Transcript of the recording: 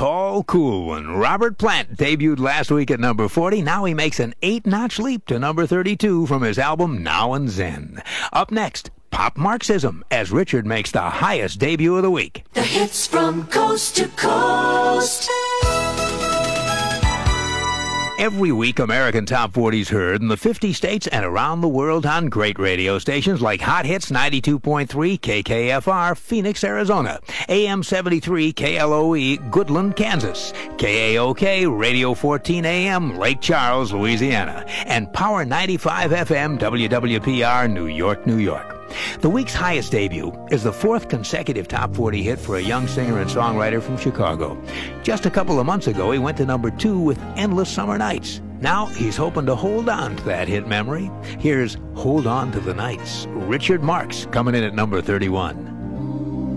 tall, cool one. Robert Plant debuted last week at number 40. Now he makes an 8-notch leap to number 32 from his album Now and Zen. Up next, Pop Marxism, as Richard makes the highest debut of the week. The hits from coast to coast. Every week, American Top 40's heard in the 50 states and around the world on great radio stations like Hot Hits 92.3 KKFR, Phoenix, Arizona, AM 73 KLOE, Goodland, Kansas, KAOK, Radio 14 AM, Lake Charles, Louisiana, and Power 95 FM, WWPR, New York, New York. The week's highest debut is the 4th consecutive Top 40 hit for a young singer and songwriter from Chicago. Just a couple of months ago, he went to number 2 with Endless Summer Nights. Now he's hoping to hold on to that hit memory. Here's Hold On to the Nights. Richard Marx coming in at number 31.